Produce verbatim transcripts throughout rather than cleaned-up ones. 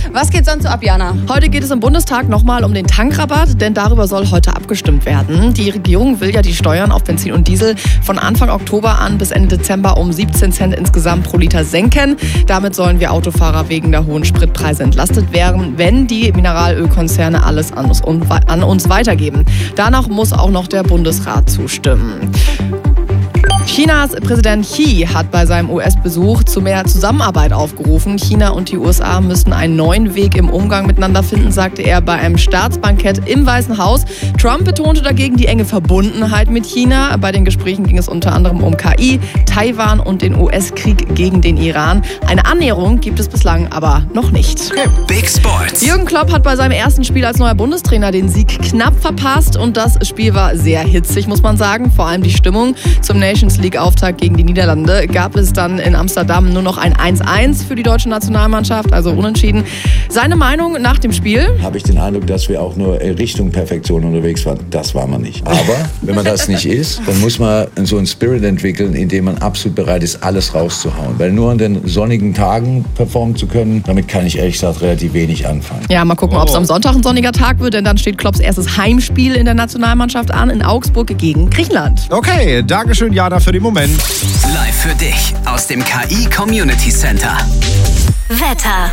Was geht sonst so ab, Jana? Heute geht es im Bundestag nochmal um den Tankrabatt, denn darüber soll heute abgestimmt werden. Die Regierung will ja die Steuern auf Benzin und Diesel von Anfang Oktober an bis Ende Dezember um siebzehn Cent insgesamt pro Liter senken. Damit sollen wir Autofahrer wegen der hohen Spritpreise entlastet werden, wenn die Mineralölkonzerne alles an uns, an uns weitergeben. Danach muss auch noch der Bundesrat zustimmen. Chinas Präsident Xi hat bei seinem U S-Besuch zu mehr Zusammenarbeit aufgerufen. China und die U S A müssen einen neuen Weg im Umgang miteinander finden, sagte er bei einem Staatsbankett im Weißen Haus. Trump betonte dagegen die enge Verbundenheit mit China. Bei den Gesprächen ging es unter anderem um K I, Taiwan und den U S-Krieg gegen den Iran. Eine Annäherung gibt es bislang aber noch nicht. Okay. Big Sports. Jürgen Klopp hat bei seinem ersten Spiel als neuer Bundestrainer den Sieg knapp verpasst und das Spiel war sehr hitzig, muss man sagen. Vor allem die Stimmung zum Nations League-Auftakt gegen die Niederlande gab es dann in Amsterdam nur noch ein eins eins für die deutsche Nationalmannschaft, also unentschieden. Seine Meinung nach dem Spiel? Habe ich den Eindruck, dass wir auch nur Richtung Perfektion unterwegs waren. Das war man nicht. Aber wenn man das nicht ist, dann muss man so einen Spirit entwickeln, in dem man absolut bereit ist, alles rauszuhauen. Weil nur an den sonnigen Tagen performen zu können, damit kann ich ehrlich gesagt relativ wenig anfangen. Ja, mal gucken, oh. ob es am Sonntag ein sonniger Tag wird, denn dann steht Klopps erstes Heimspiel in der Nationalmannschaft an, in Augsburg gegen Griechenland. Okay, Dankeschön, Jana, für den Moment. Live für dich aus dem K I Community Center. Wetter.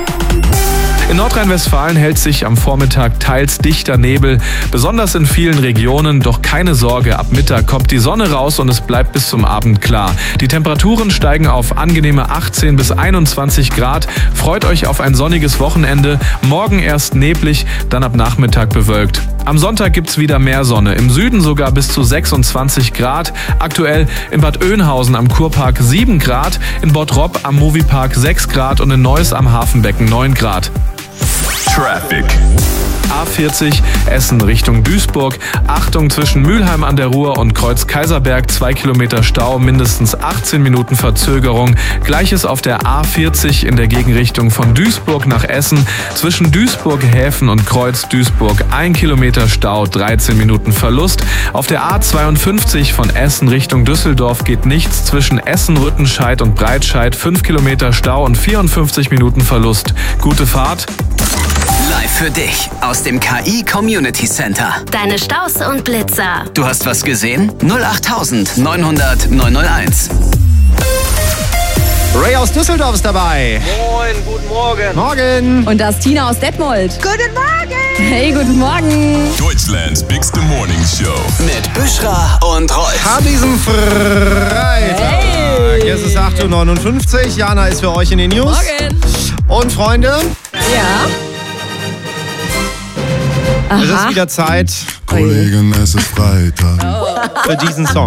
In Nordrhein-Westfalen hält sich am Vormittag teils dichter Nebel, besonders in vielen Regionen. Doch keine Sorge, ab Mittag kommt die Sonne raus und es bleibt bis zum Abend klar. Die Temperaturen steigen auf angenehme achtzehn bis einundzwanzig Grad. Freut euch auf ein sonniges Wochenende. Morgen erst neblig, dann ab Nachmittag bewölkt. Am Sonntag gibt's wieder mehr Sonne, im Süden sogar bis zu sechsundzwanzig Grad. Aktuell in Bad Oeynhausen am Kurpark sieben Grad, in Bottrop am Moviepark sechs Grad und in Neuss am Hafenbecken neun Grad. Traffic. A vierzig Essen Richtung Duisburg. Achtung, zwischen Mülheim an der Ruhr und Kreuz Kaiserberg zwei Kilometer Stau, mindestens achtzehn Minuten Verzögerung. Gleiches auf der A vierzig in der Gegenrichtung von Duisburg nach Essen. Zwischen Duisburg Häfen und Kreuz Duisburg ein Kilometer Stau, dreizehn Minuten Verlust. Auf der A zweiundfünfzig von Essen Richtung Düsseldorf geht nichts. Zwischen Essen, Rüttenscheid und Breitscheid fünf Kilometer Stau und vierundfünfzig Minuten Verlust. Gute Fahrt. Live für dich aus dem K I Community Center. Deine Staus und Blitzer. Du hast was gesehen? null acht neunhundert neunhunderteins. Ray aus Düsseldorf ist dabei. Moin, guten Morgen. Morgen. Und das ist Tina aus Detmold. Guten Morgen. Hey, guten Morgen. Deutschlands Bigste Morning Show. Mit Büschra und Rolf. An diesem Freitag. Hey. Es ist acht Uhr neunundfünfzig. Jana ist für euch in den News. Morgen. Und Freunde, Ja. es ist wieder Zeit Kollegen, es ist Freitag. für diesen Song.